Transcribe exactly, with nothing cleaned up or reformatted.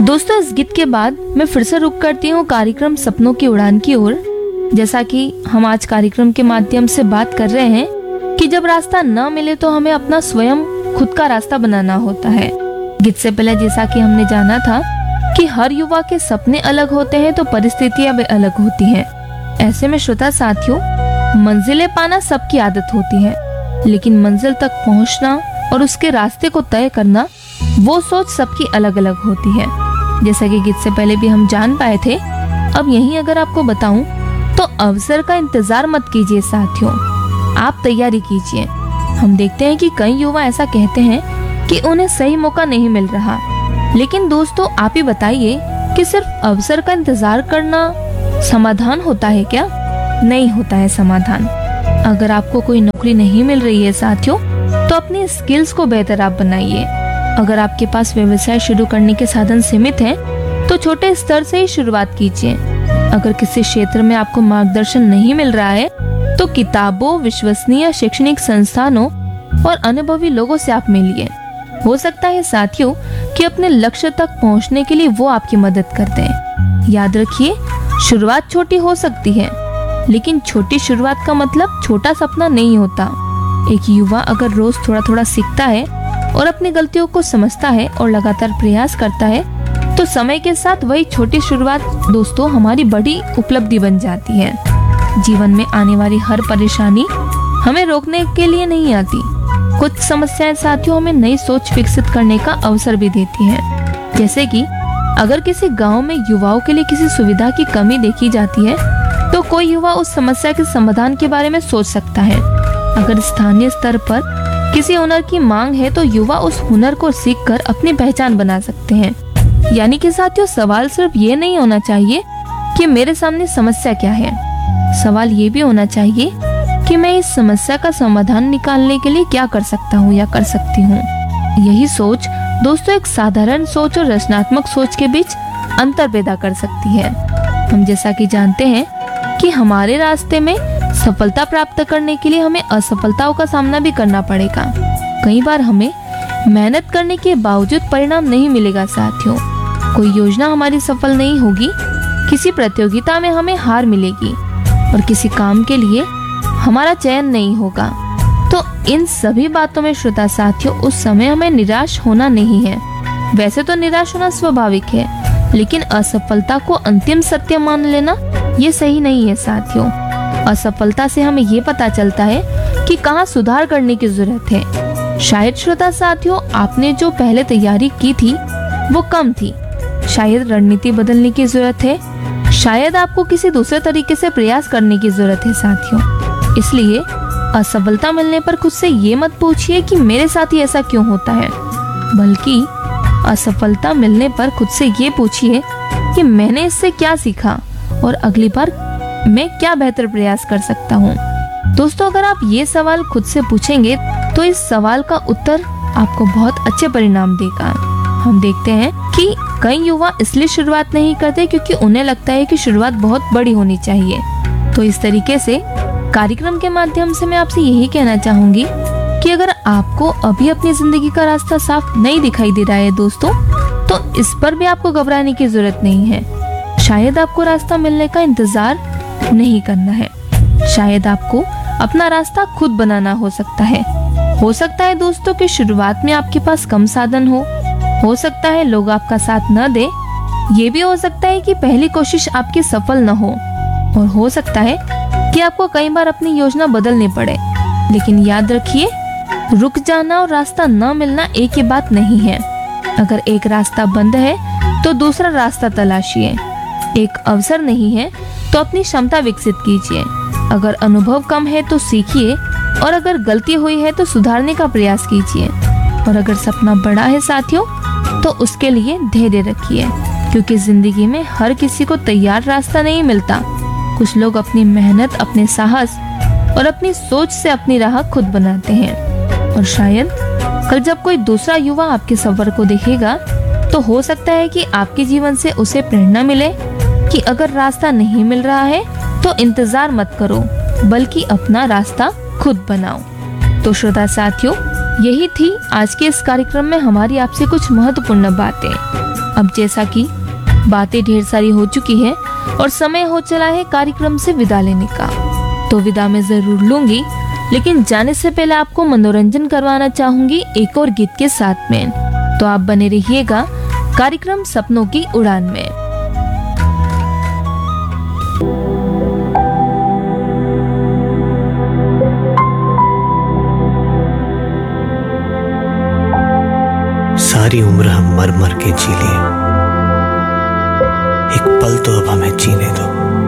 दोस्तों, इस गीत के बाद मैं फिर से रुक करती हूँ कार्यक्रम सपनों की उड़ान की ओर। जैसा कि हम आज कार्यक्रम के माध्यम से बात कर रहे हैं कि जब रास्ता न मिले तो हमें अपना स्वयं खुद का रास्ता बनाना होता है। गीत से पहले जैसा कि हमने जाना था कि हर युवा के सपने अलग होते हैं तो परिस्थितियां भी अलग होती हैं। ऐसे में श्रोता साथियों, मंजिलें पाना सबकी आदत होती है, लेकिन मंजिल तक पहुंचना और उसके रास्ते को तय करना, वो सोच सबकी अलग अलग होती है। जैसा कि गीत से पहले भी हम जान पाए थे, अब यहीं अगर आपको बताऊं तो अवसर का इंतजार मत कीजिए साथियों, आप तैयारी कीजिए। हम देखते हैं कि कई युवा ऐसा कहते हैं कि उन्हें सही मौका नहीं मिल रहा, लेकिन दोस्तों आप ही बताइए कि सिर्फ अवसर का इंतजार करना समाधान होता है क्या? नहीं होता है समाधान। अगर आपको कोई नौकरी नहीं मिल रही है साथियों, तो अपनी स्किल्स को बेहतर आप बनाइए। अगर आपके पास व्यवसाय शुरू करने के साधन सीमित हैं, तो छोटे स्तर से ही शुरुआत कीजिए। अगर किसी क्षेत्र में आपको मार्गदर्शन नहीं मिल रहा है, तो किताबों, विश्वसनीय शैक्षणिक संस्थानों और अनुभवी लोगों से आप मिलिए। हो सकता है साथियों कि अपने लक्ष्य तक पहुंचने के लिए वो आपकी मदद कर दें। याद रखिए, शुरुआत छोटी हो सकती है, लेकिन छोटी शुरुआत का मतलब छोटा सपना नहीं होता। एक युवा अगर रोज थोड़ा थोड़ा सीखता है और अपनी गलतियों को समझता है और लगातार प्रयास करता है, तो समय के साथ वही छोटी शुरुआत दोस्तों हमारी बड़ी उपलब्धि बन जाती है। जीवन में आने वाली हर परेशानी हमें रोकने के लिए नहीं आती। कुछ समस्याएं साथियों हमें नई सोच विकसित करने का अवसर भी देती हैं। जैसे कि अगर किसी गांव में युवाओं के लिए किसी सुविधा की कमी देखी जाती है, तो कोई युवा उस समस्या के समाधान के बारे में सोच सकता है। अगर स्थानीय स्तर पर किसी हुनर की मांग है, तो युवा उस हुनर को सीखकर अपनी पहचान बना सकते हैं। यानी कि साथियों, सवाल सिर्फ ये नहीं होना चाहिए कि मेरे सामने समस्या क्या है, सवाल ये भी होना चाहिए कि मैं इस समस्या का समाधान निकालने के लिए क्या कर सकता हूँ या कर सकती हूँ। यही सोच दोस्तों एक साधारण सोच और रचनात्मक सोच के बीच अंतर पैदा कर सकती है। हम जैसा कि जानते हैं कि हमारे रास्ते में सफलता प्राप्त करने के लिए हमें असफलताओं का सामना भी करना पड़ेगा। कई बार हमें मेहनत करने के बावजूद परिणाम नहीं मिलेगा साथियों। कोई योजना हमारी सफल नहीं होगी, किसी प्रतियोगिता में हमें हार मिलेगी और किसी काम के लिए हमारा चयन नहीं होगा। तो इन सभी बातों में श्रोता साथियों, उस समय हमें निराश होना नहीं है। वैसे तो निराश होना स्वाभाविक है, लेकिन असफलता को अंतिम सत्य मान लेना ये सही नहीं है साथियों। असफलता से हमें ये पता चलता है कि कहाँ सुधार करने की जरूरत है। शायद श्रोता साथियों, आपने जो पहले तैयारी की थी वो कम थी, शायद रणनीति बदलने की जरूरत है, शायद आपको किसी दूसरे तरीके से प्रयास करने की जरूरत है साथियों। इसलिए असफलता मिलने पर खुद से ये मत पूछिए कि मेरे साथ ही ऐसा क्यों होता है, बल्कि असफलता मिलने पर खुद से ये पूछिए कि मैंने इससे क्या सीखा और अगली बार मैं क्या बेहतर प्रयास कर सकता हूँ। दोस्तों, अगर आप ये सवाल खुद से पूछेंगे तो इस सवाल का उत्तर आपको बहुत अच्छे परिणाम देगा। हम देखते हैं कि कई युवा इसलिए शुरुआत नहीं करते क्योंकि उन्हें लगता है कि शुरुआत बहुत बड़ी होनी चाहिए। तो इस तरीके से कार्यक्रम के माध्यम से मैं आपसे यही कहना चाहूंगी कि अगर आपको अभी अपनी जिंदगी का रास्ता साफ नहीं दिखाई दे रहा है दोस्तों, तो इस पर भी आपको घबराने की जरूरत नहीं है। शायद आपको रास्ता मिलने का इंतजार नहीं करना है, शायद आपको अपना रास्ता खुद बनाना हो सकता है। हो सकता है दोस्तों कि शुरुआत में आपके पास कम साधन हो हो सकता है लोग आपका साथ न दे, ये भी हो सकता है कि पहली कोशिश आपकी सफल न हो, और हो सकता है कि आपको कई बार अपनी योजना बदलनी पड़े। लेकिन याद रखिए, रुक जाना और रास्ता न मिलना एक ही बात नहीं है। अगर एक रास्ता बंद है तो दूसरा रास्ता तलाशिए। एक अवसर नहीं है तो अपनी क्षमता विकसित कीजिए। अगर अनुभव कम है तो सीखिए, और अगर गलती हुई है तो सुधारने का प्रयास कीजिए। और अगर सपना बड़ा है साथियों, तो उसके लिए धैर्य रखिए, क्योंकि जिंदगी में हर किसी को तैयार रास्ता नहीं मिलता। कुछ लोग अपनी मेहनत, अपने साहस और अपनी सोच से अपनी राह खुद बनाते हैं। और शायद कल जब कोई दूसरा युवा आपके सफर को देखेगा, तो हो सकता है कि आपके जीवन से उसे प्रेरणा मिले कि अगर रास्ता नहीं मिल रहा है तो इंतजार मत करो, बल्कि अपना रास्ता खुद बनाओ। तो श्रोता साथियों, यही थी आज के इस कार्यक्रम में हमारी आपसे कुछ महत्वपूर्ण बातें। अब जैसा कि बातें ढेर सारी हो चुकी है और समय हो चला है कार्यक्रम से विदा लेने का, तो विदा मैं जरूर लूंगी, लेकिन जाने से पहले आपको मनोरंजन करवाना चाहूंगी एक और गीत के साथ में। तो आप बने रहिएगा कार्यक्रम सपनों की उड़ान में। सारी उम्र हम मर मर के जी लिए, एक पल तो अब हमें जीने दो।